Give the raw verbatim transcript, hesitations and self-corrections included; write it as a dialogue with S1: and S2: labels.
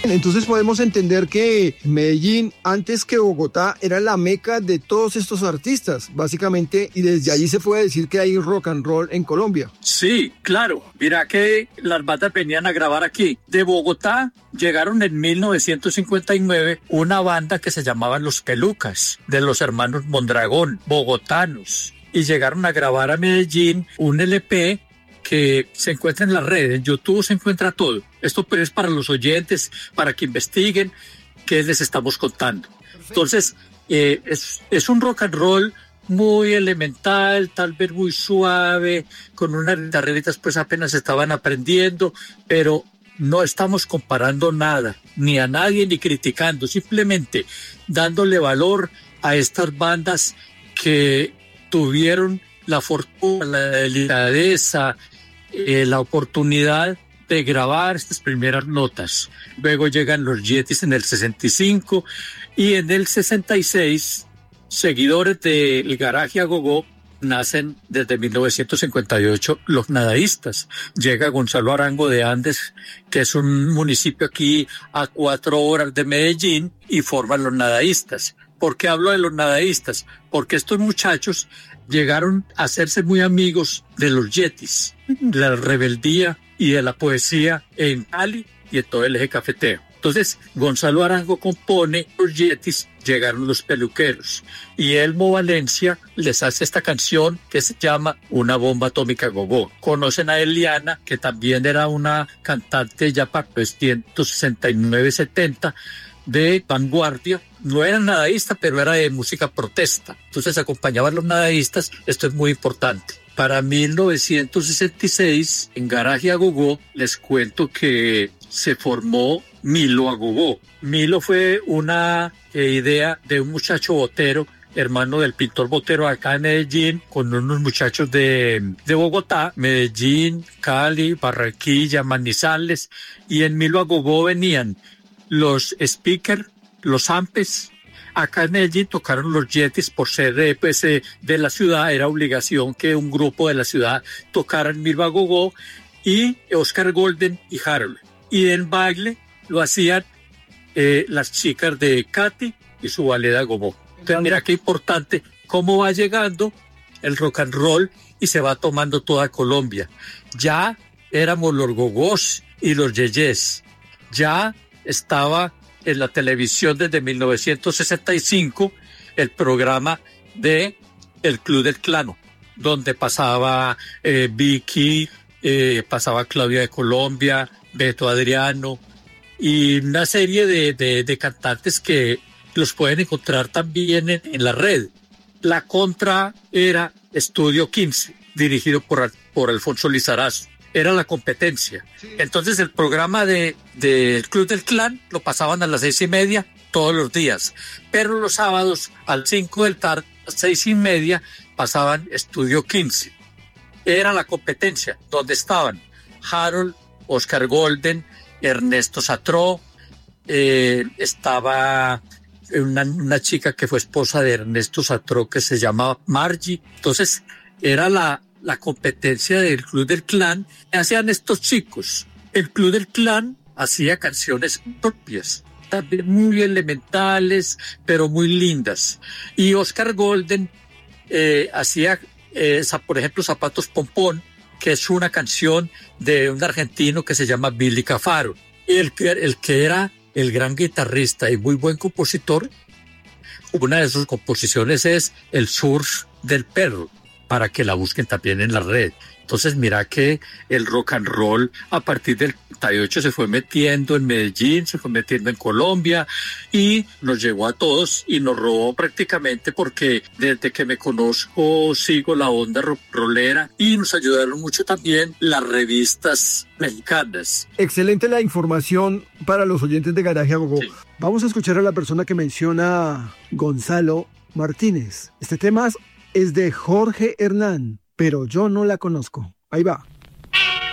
S1: Entonces podemos entender que Medellín, antes que Bogotá, era la meca de todos estos artistas, básicamente, y desde allí se puede decir que hay rock and roll en Colombia.
S2: Sí, claro. Mira que las bandas venían a grabar aquí. De Bogotá llegaron en mil novecientos cincuenta y nueve una banda que se llamaba Los Pelucas, de los hermanos Mondragón, bogotanos, y llegaron a grabar a Medellín un L P que se encuentra en las redes. En YouTube se encuentra todo. Esto pues es para los oyentes, para que investiguen qué les estamos contando. Entonces, eh, es, es un rock and roll muy elemental, tal vez muy suave, con unas guitarritas pues apenas estaban aprendiendo, pero no estamos comparando nada, ni a nadie, ni criticando, simplemente dándole valor a estas bandas que tuvieron la fortuna, la delicadeza, eh, la oportunidad de grabar estas primeras notas. Luego llegan los Yetis en el sesenta y cinco y en el sesenta y seis, seguidores del Garaje a Gogó, nacen desde mil novecientos cincuenta y ocho los nadaístas. Llega Gonzalo Arango de Andes, que es un municipio aquí a cuatro horas de Medellín, y forman los nadaístas. ¿Por qué hablo de los nadaístas? Porque estos muchachos llegaron a hacerse muy amigos de los Yetis, de la rebeldía y de la poesía en Cali y en todo el eje cafetero. Entonces, Gonzalo Arango compone los Yetis, llegaron los Peluqueros, y Elmo Valencia les hace esta canción que se llama Una bomba atómica gogó. Conocen a Eliana, que también era una cantante ya para novecientos sesenta y nueve setenta, de vanguardia. No era nadaísta, pero era de música protesta. Entonces acompañaban a los nadaístas. Esto es muy importante. Para mil novecientos sesenta y seis, en Garaje a Gogó, les cuento que se formó Milo a Gogó. Milo fue una eh, idea de un muchacho Botero, hermano del pintor Botero acá en Medellín, con unos muchachos de, de Bogotá, Medellín, Cali, Barranquilla, Manizales, y en Milo a Gogó venían los speakers, los ampes. Acá en Medellín tocaron los Yetis por ser eh, pues, eh, de la ciudad. Era obligación que un grupo de la ciudad tocara en Milo a Gogó, y Oscar Golden y Harold. Y en baile lo hacían eh, las chicas de Katy y su ballet a Gogó. Entonces mira qué importante cómo va llegando el rock and roll y se va tomando toda Colombia. Ya éramos los gogós y los yeyés. Ya estaba en la televisión desde mil novecientos sesenta y cinco el programa de El Club del Clano, donde pasaba eh, Vicky, eh, pasaba Claudia de Colombia, Beto Adriano y una serie de, de, de cantantes que los pueden encontrar también en, en la red. La contra era Estudio quince, dirigido por, por Alfonso Lizarazo. Era la competencia. Entonces el programa de, de El Club del Clan lo pasaban a las seis y media todos los días, pero los sábados a las cinco de la tarde, a las seis y media, pasaban Estudio quince. Era la competencia, donde estaban Harold, Oscar Golden, Ernesto Satró, eh, estaba una, una chica que fue esposa de Ernesto Satró que se llamaba Margie. Entonces era la la competencia del Club del Clan. Hacían estos chicos. El Club del Clan hacía canciones propias, también muy elementales, pero muy lindas. Y Oscar Golden eh, hacía, eh, por ejemplo, Zapatos Pompón, que es una canción de un argentino que se llama Billy Cafaro. Y el que, el que era el gran guitarrista y muy buen compositor, una de sus composiciones es El Surf del Perro, para que la busquen también en la red. Entonces mira que el rock and roll a partir del treinta y ocho se fue metiendo en Medellín, se fue metiendo en Colombia y nos llegó a todos y nos robó prácticamente, porque desde que me conozco sigo la onda rock rollera, y nos ayudaron mucho también las revistas mexicanas.
S1: Excelente la información para los oyentes de Garaje a Gogó.
S2: Sí.
S1: Vamos a escuchar a la persona que menciona Gonzalo Martínez. Este tema es de Jorge Hernán, pero yo no la conozco. Ahí va.